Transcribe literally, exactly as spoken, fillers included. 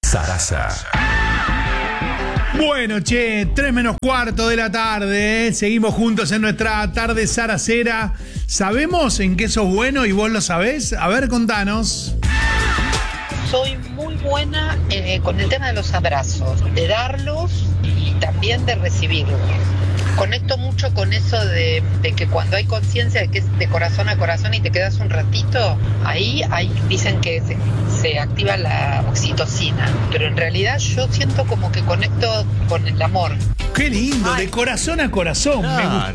Sarasa. Bueno, che, tres menos cuarto de la tarde, ¿eh? Seguimos juntos en nuestra tarde saracera. ¿Sabemos en qué sos bueno y vos lo sabés? A ver, contanos. Soy muy buena eh, con el tema de los abrazos, de darlos y también de recibirlos. Conecto mucho con eso de, de que cuando hay conciencia de que es de corazón a corazón y te quedas un ratito, ahí hay, dicen que se, se activa la oxitocina, pero en realidad yo siento como que conecto con el amor. Qué lindo, de corazón a corazón, me gusta.